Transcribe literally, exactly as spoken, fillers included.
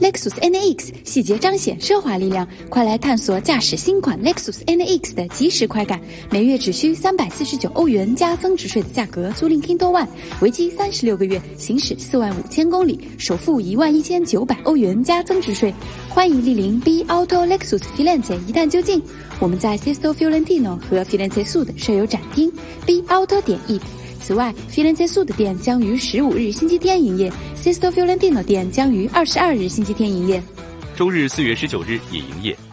Lexus N A X 细节彰显奢华力量，快来探索驾驶新款 Lexus N A X 的即时快感。每月只需三百四十九欧元加增值税的价格租赁 Kindle One， 为期三十六个月，行驶四万五千公里，首付一万一千九百欧元加增值税。欢迎莅临 B Auto Lexus Firenze 一探究竟。我们在 Sesto Fiorentino 和 Firenze Sud 设有展厅 B Auto 点 it。此外 ，Firenze Sud 店将于十五日星期天营业 ，Sesto Fiorentino 店将于二十二日星期天营业。 周日四月十九日也营业。